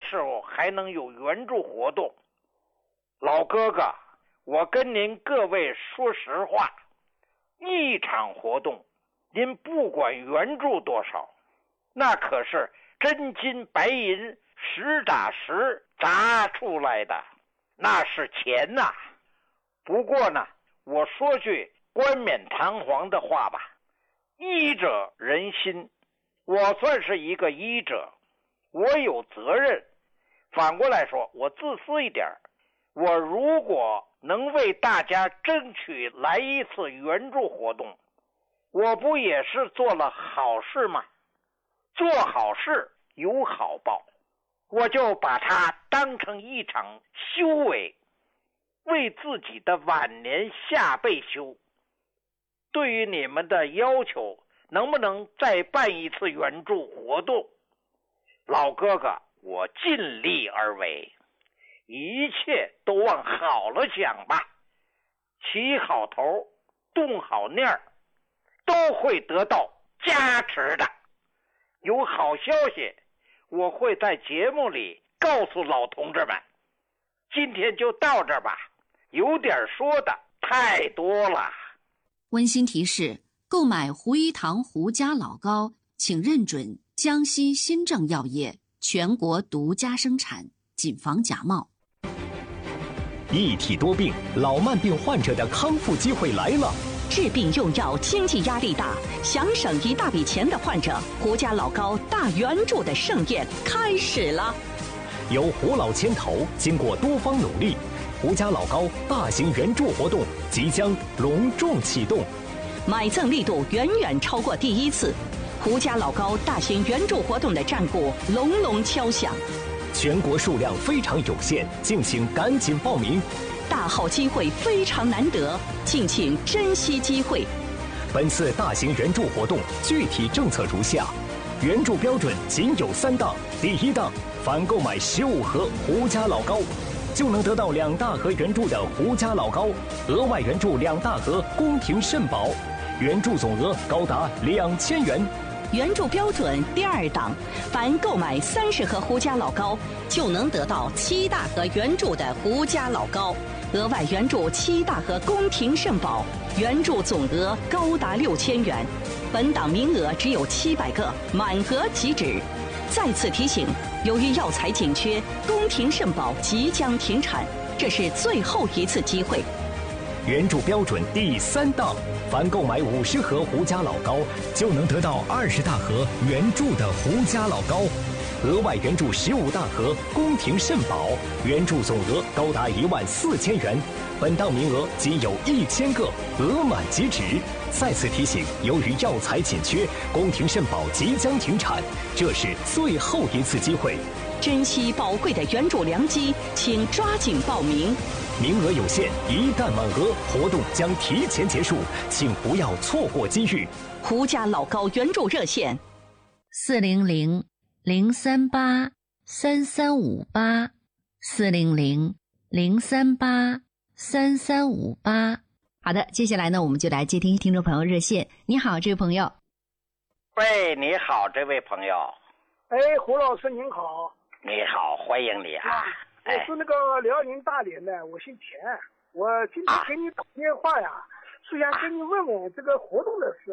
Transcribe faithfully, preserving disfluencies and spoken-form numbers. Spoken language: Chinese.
时候还能有援助活动。老哥哥，我跟您各位说实话，一场活动您不管援助多少，那可是真金白银实打实砸出来的，那是钱呐、啊。不过呢，我说句冠冕堂皇的话吧，医者仁心，我算是一个医者，我有责任。反过来说，我自私一点，我如果能为大家争取来一次援助活动，我不也是做了好事吗？做好事有好报，我就把它当成一场修为，为自己的晚年下辈修。对于你们的要求，能不能再办一次援助活动？老哥哥，我尽力而为，一切都往好了想吧，起好头，动好念儿，都会得到加持的。有好消息，我会在节目里告诉老同志们。今天就到这儿吧，有点说的太多了。 温馨提示：购买胡一堂胡家老膏，请认准江西新政药业全国独家生产，谨防假冒。 一体多病，老慢病患者的康复机会来了。 治病用药经济压力大，想省一大笔钱的患者，胡家老膏大援助的盛宴开始了。 由胡老牵头，经过多方努力，胡家老膏大型援助活动即将隆重启动， 买赠力度远远超过第一次。胡家老膏大型援助活动的战鼓隆隆敲响， 全国数量非常有限，敬请赶紧报名。 大好机会非常难得，敬请珍惜机会。 本次大型援助活动具体政策如下：援助标准仅有三档。第一档，凡购买十五盒胡家老膏，就能得到两大盒援助的胡家老膏，额外援助两大盒宫廷肾宝，援助总额高达两千元。 援助标准第二档，凡购买三十盒胡家老膏，就能得到七大盒援助的胡家老膏，额外援助七大盒宫廷肾宝，援助总额高达六千元。本档名额只有七百个，满额即止。再次提醒，由于药材紧缺，宫廷肾宝即将停产，这是最后一次机会。 援助标准第三档，凡购买五十盒胡家老膏，就能得到二十大盒援助的胡家老膏，额外援助十五大盒宫廷肾宝，援助总额高达一万四千元。本档名额仅有一千个，额满即止。再次提醒，由于药材紧缺，宫廷肾宝即将停产，这是最后一次机会。 珍惜宝贵的援助良机，请抓紧报名。 名额有限，一旦满额，活动将提前结束，请不要错过机遇。 胡家老膏援助热线： 四零零零三八三三五八，四零零零三八三三五八。好的，接下来呢，我们就来接听听众朋友热线。你好，这位朋友。 喂，你好，这位朋友。 哎，胡老师您好。 你好，欢迎你啊。 我是那个辽宁大连的，我姓田。我今天给你打电话呀，是想跟你问问这个活动的事。